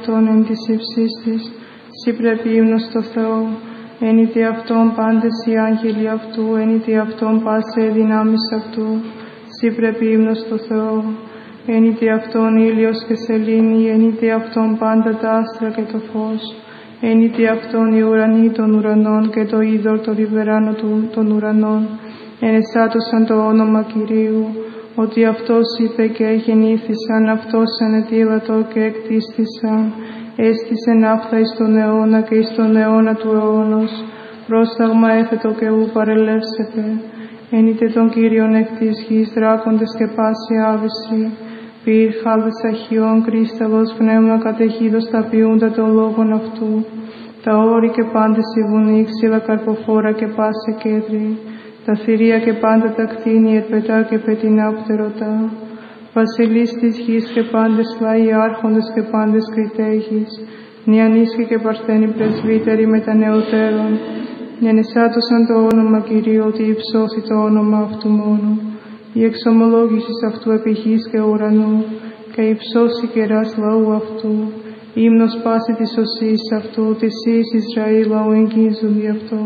αυτόν εν της υψής της, σύ πρέπει ύμνος στο Θεό, εν ητι αυτόν πάντες οι άγγελοι αυτού, εν ητι αυτόν πάσε οι δυνάμεις αυτού, σύ πρέπει ύμνος στο Θεό, εν ητι αυτόν ήλιος και σελήνη, εν ητι αυτόν πάντα τα άστρα και το φως, εν ητι αυτόν οι ουρανοί των ουρανών και το είδωρ το λιβεράνο των ουρανών, εν εσάτωσαν το όνομα Κυρίου, ότι αυτός είπε και γεννήθησαν, αυτός ανετήλατο και εκτίστησαν, έστησε ναύτα εις τον αιώνα και εις τον αιώνα του αιώνος, πρόσταγμα έθετο και ου παρελεύσετε, εν είτε των Κύριων εκ της γης δράκοντες και πάση άβεση, πυρ χάλδες αχιών κρίσταλος πνεύμα κατεχίδος τα ποιούντα των λόγων αυτού, τα όρη και πάντες οι βουνοί, ξύλα καρποφόρα και πάσε κέντρη, τα θηρία και πάντα τα κτίνη, ερπετά και πετεινά πτερωτά, βασιλείς της γης και πάντες λαοί, άρχοντες και πάντες κριτέγεις, νιανίσχοι και παρθένοι πρεσβύτεροι με τα νεωτέρων, ενεσάτωσαν το όνομα Κυρίου, ότι υψώθη το όνομα αυτού μόνο, η εξομολόγηση αυτού επί γης και ουρανού, και υψώσει κεράς λαού αυτού, ύμνος πάση της οσής αυτού, της εις Ισραήλ λαού εγγίζουν γι' αυτό.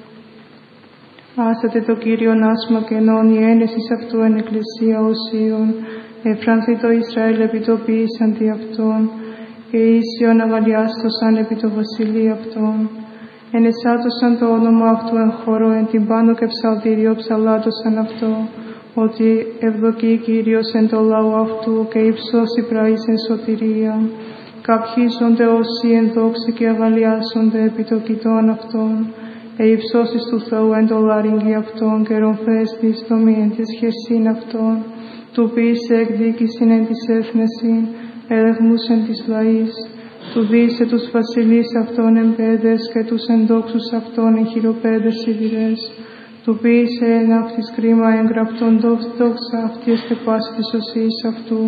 Άσατε το Κύριον άσμα κενών, η ένεσης αυτού εν εκκλησία οσίων, εφρανθεί το Ισραήλ επιτοπίησαν τι αυτόν, και ίσιον αγαλιάστοσαν επί το βασιλεί αυτόν. Ενεσάτωσαν το όνομα αυτού εν χώρο, εν την πάνω και ψαλτήριο ψαλάτωσαν αυτό, ότι ευδοκεί Κύριος εν το λαό αυτού και υψώσει πραείς εν σωτηρία. Καπχίζονται όσοι εν δόξη και αγαλιάσονται επί το κοιτών αυτών, υψώσεις του Θεού εν το λάριγγι αυτών και ρομφέστης το μη εν της χερσήν αυτών, του ποιήσε εκδίκησιν εν της έθνεσιν, ελεγμούς εν της λαής, του δίσε τους βασιλείς αυτών εν πέδες και τους ενδόξους αυτών εν χειροπέδες σιδηρές, του ποιήσε εν αυτής κρίμα εγγραφτών δόξα αυτή εστεπάση της οσής αυτού,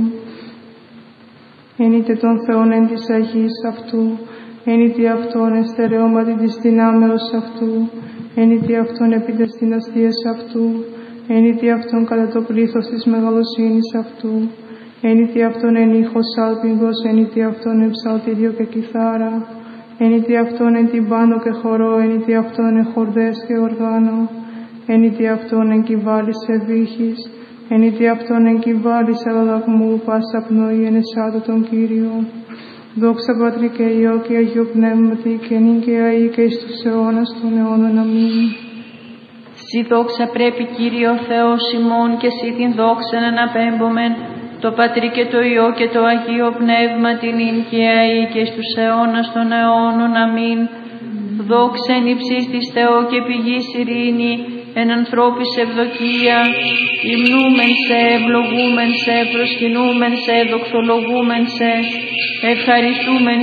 εν είτε των Θεών εν της Αγής αυτού, εν ητι αυτόν εστερεώματι της δυνάμεως αυτού, εν ητι αυτόν επί τες δυναστείες αυτού, εν ητι αυτόν κατά το πλήθος της μεγαλοσύνης αυτού, εν ητι αυτόν εν ήχος σάλπιγγος, εν ητι αυτόν εν ψαλτήριο και κιθάρα, εν ητι αυτόν εν τυμπάνο και χορό, εν ητι αυτόν εν χορδές και οργάνο, εν ητι αυτόν εν κυβάλης ευήχης, εν ητι αυτόν εν κυβάλης αλλαγμού, πάσα πνοή εν εσάτω τον Κύριο. Δόξα Πατρί και Υιό και Αγίου Πνεύματι και νυν και αεί και εις τους αιώνας των αιώνων. Αμήν. Συ δόξα πρέπει Κύριε ο Θεός ημών και συ την δόξα να αναπέμπομεν το Πατρί και το Υιό και το Αγίο Πνεύμα την νυν και αεί και εις τους αιώνας των αιώνων. Αμήν. Δόξα εν υψής της Θεό και πηγής ειρήνη, εν ανθρώπης ευδοκία, υμνούμεν σε, ευλογούμεν σε, προσκυνούμεν σε, δοξολογούμεν σε, ευχαριστούμεν